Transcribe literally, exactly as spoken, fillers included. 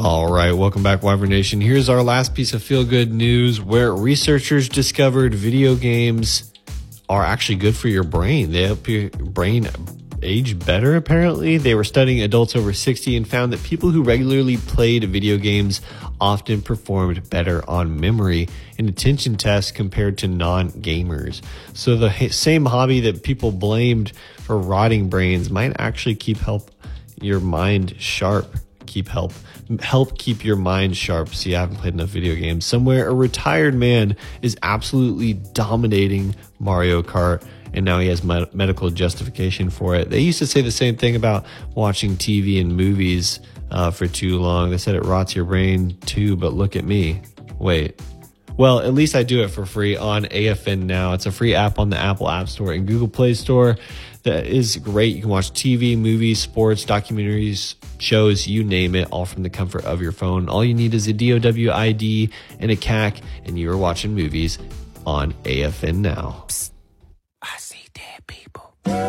All right, welcome back, Wyvern Nation. Here's our last piece of feel-good news where researchers discovered video games are actually good for your brain. They help your brain age better, apparently. They were studying adults over sixty and found that people who regularly played video games often performed better on memory and attention tests compared to non-gamers. So the ha- same hobby that people blamed for rotting brains might actually keep help your mind sharp. Keep help help keep your mind sharp. See, I haven't played enough video games. Somewhere a retired man is absolutely dominating Mario Kart, and now he has med- medical justification for it. They used to say the same thing about watching T V and movies uh, for too long. They said it rots your brain too, but look at me. Wait. Well, at least I do it for free on A F N Now. It's a free app on the Apple App Store and Google Play Store that is great. You can watch T V, movies, sports, documentaries, shows, you name it, all from the comfort of your phone. All you need is a D O W I D and a C A C, and you are watching movies on A F N Now. Psst. I see dead people.